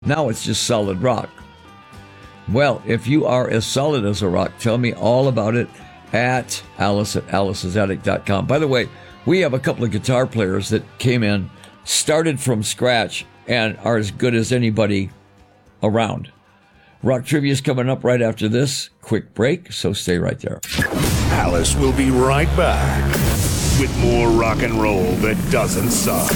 Now it's just solid rock. Well, if you are as solid as a rock, tell me all about it at aliceattic.com. By the way, we have a couple of guitar players that came in, started from scratch, and are as good as anybody around. Rock Trivia is coming up right after this quick break, so stay right there. Alice will be right back with more rock and roll that doesn't suck.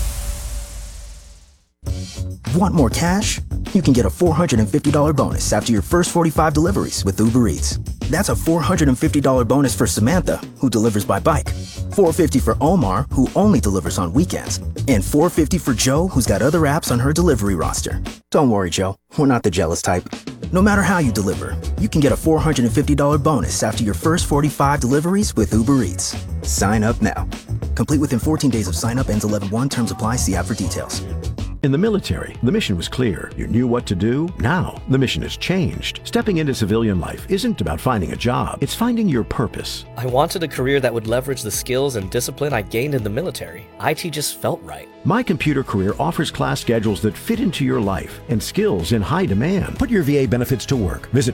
Want more cash? You can get a $450 bonus after your first 45 deliveries with Uber Eats. That's a $450 bonus for Samantha, who delivers by bike, $450 for Omar, who only delivers on weekends, and $450 for Joe, who's got other apps on her delivery roster. Don't worry, Joe. We're not the jealous type. No matter how you deliver, you can get a $450 bonus after your first 45 deliveries with Uber Eats. Sign up now. Complete within 14 days of sign up. Ends 11/1. Terms apply. See app for details. In the military, the mission was clear. You knew what to do. Now, the mission has changed. Stepping into civilian life isn't about finding a job. It's finding your purpose. I wanted a career that would leverage the skills and discipline I gained in the military. IT just felt right. My Computer Career offers class schedules that fit into your life and skills in high demand. Put your VA benefits to work. Visit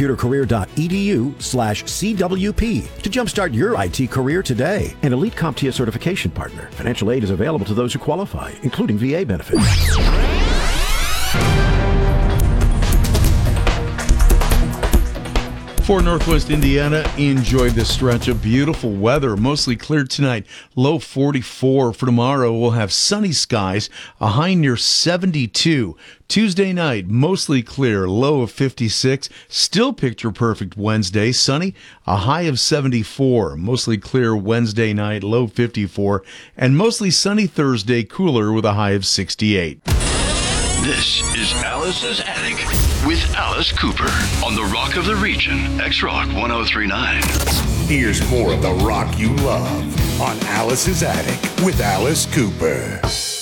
mycomputercareer.edu/CWP to jumpstart your IT career today. An Elite CompTIA certification partner. Financial aid is available to those who qualify, including VA benefits. For Northwest Indiana, enjoy this stretch of beautiful weather. Mostly clear tonight, low 44. For tomorrow, we'll have sunny skies, a high near 72. Tuesday night, mostly clear, low of 56. Still picture perfect Wednesday, sunny, a high of 74. Mostly clear Wednesday night, low 54. And mostly sunny Thursday, cooler with a high of 68. This is Alice's Attic with Alice Cooper on the Rock of the Region, X-Rock 1039. Here's more of the rock you love on Alice's Attic with Alice Cooper.